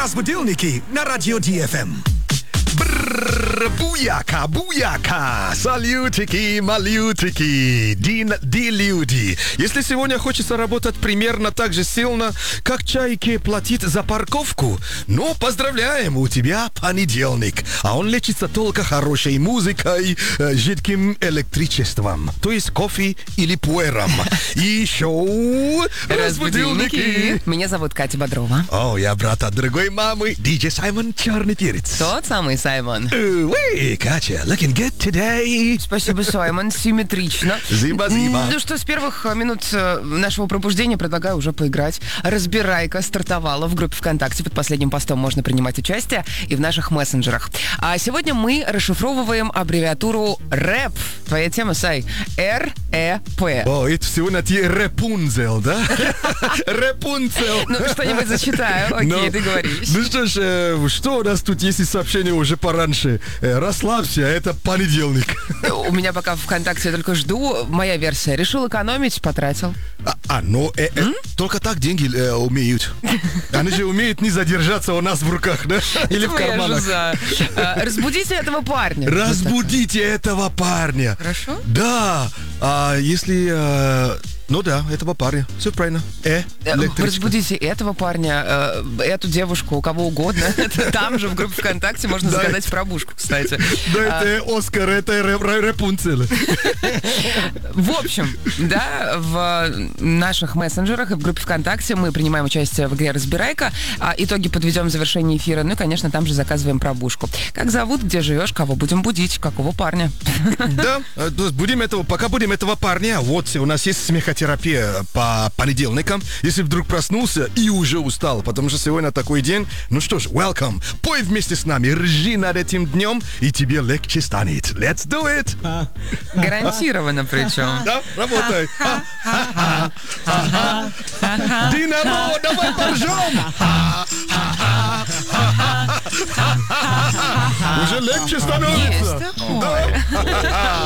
Разбудилники на радио DFM. Буяка, буяка, салютики, малютики, люди. Если сегодня хочется работать примерно так же сильно, как чайки платить за парковку, ну, поздравляем, у тебя понедельник, а он лечится только хорошей музыкой, жидким электричеством, то есть кофе или пуэром. И еще разбудилники. Меня зовут Катя Бодрова. О, я брат от другой мамы, диджей Саймон Черный Перец. Тот самый Саймон. Эй, Катя, looking good today. Спасибо, Саймон, симметрично. Зиба-зиба. Ну что, с первых минут нашего пробуждения предлагаю уже поиграть. Разбирайка стартовала в группе ВКонтакте. Под последним постом можно принимать участие и в наших мессенджерах. А сегодня мы расшифровываем аббревиатуру рэп. Твоя тема, Сай. РЭП. О, это сегодня ты Рапунцель, да? Рапунцель. Ну, что-нибудь зачитаю. Окей, договорились. Ну что ж, что у нас тут есть из сообщений уже пораньше? Расслабься, это понедельник. У меня пока в ВКонтакте только жду. Моя версия. Решил экономить, потратил. Только так деньги умеют. Они же умеют не задержаться у нас в руках, да? Или в карманах. Разбудите этого парня. Разбудите этого парня. Хорошо? Да. Если... Ну да, этого парня. Все правильно. Разбудите этого парня, эту девушку, у кого угодно. Там же в группе ВКонтакте можно загадать пробушку, кстати. Да, это Оскар, это Рапунцель. В общем, да, в наших мессенджерах и в группе ВКонтакте мы принимаем участие в игре «Разбирайка». Итоги подведем в завершении эфира. Ну и, конечно, там же заказываем пробушку. Как зовут, где живешь, кого будем будить, какого парня. Да, пока будем этого парня. Вот у нас есть смехотерапия по понедельникам. Если вдруг проснулся и уже устал, потому что сегодня такой день. Ну что ж, welcome. Пой вместе с нами, ржи над этим днем, и тебе легче станет. Let's do it. Гарантированно причем. Да, работай. Динамо, давай поржем. Уже легче становится. Есть такое.